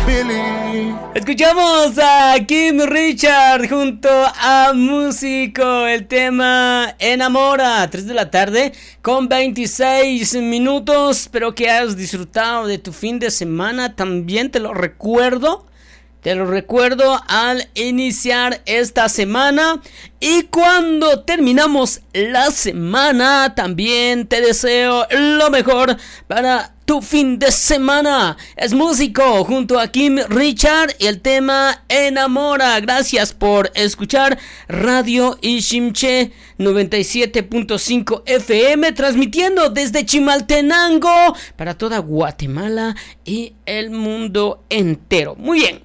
Billy. Escuchamos a Kim Richard junto a Músico, el tema Enamora, 3 de la tarde con 26 minutos. Espero que hayas disfrutado de tu fin de semana. También te lo recuerdo al iniciar esta semana, y cuando terminamos la semana también te deseo lo mejor para tu fin de semana. Es Músico junto a Kim Richard y el tema Enamora. Gracias por escuchar Radio Ishimche 97.5 FM, transmitiendo desde Chimaltenango para toda Guatemala y el mundo entero. Muy bien,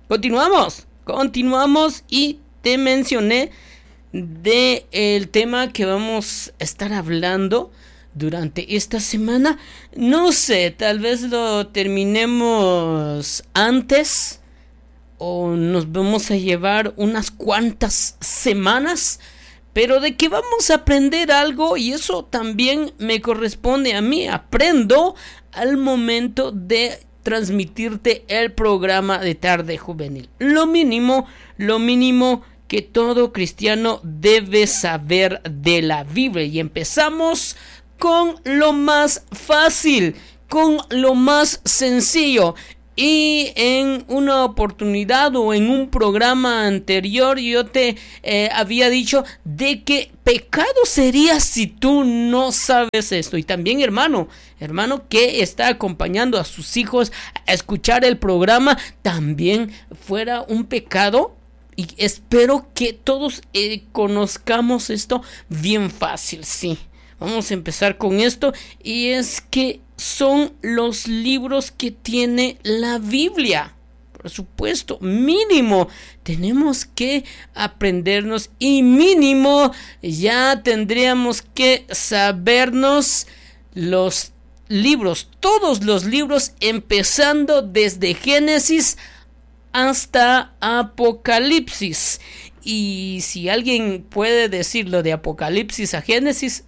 continuamos y te mencioné de el tema que vamos a estar hablando durante esta semana. No sé, tal vez lo terminemos antes o nos vamos a llevar unas cuantas semanas, pero de que vamos a aprender algo, y eso también me corresponde a mí. Aprendo al momento de transmitirte el programa de Tarde Juvenil. Lo mínimo que todo cristiano debe saber de la Biblia. Y empezamos con lo más fácil, con lo más sencillo. Y en una oportunidad o en un programa anterior yo te había dicho de que pecado sería si tú no sabes esto. Y también hermano que está acompañando a sus hijos a escuchar el programa, también fuera un pecado. Y espero que todos conozcamos esto bien fácil, sí. Vamos a empezar con esto, y es que son los libros que tiene la Biblia. Por supuesto, mínimo tenemos que aprendernos, y mínimo ya tendríamos que sabernos los libros, todos los libros, empezando desde Génesis hasta Apocalipsis. Y si alguien puede decirlo de Apocalipsis a Génesis,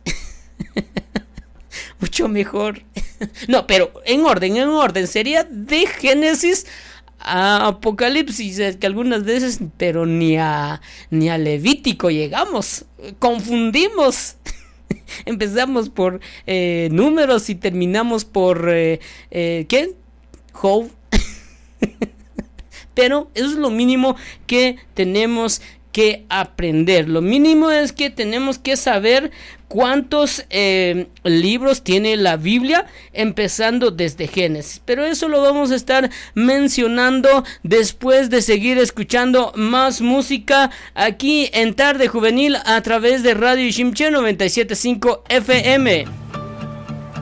mucho mejor. No, pero en orden sería de Génesis a Apocalipsis, que algunas veces, pero ni a Levítico llegamos, confundimos. Empezamos por números y terminamos por ¿qué? Job. Pero eso es lo mínimo que tenemos que aprender. Lo mínimo es que tenemos que saber cuántos libros tiene la Biblia, empezando desde Génesis. Pero eso lo vamos a estar mencionando después de seguir escuchando más música aquí en Tarde Juvenil a través de Radio Ishimche 97.5 FM.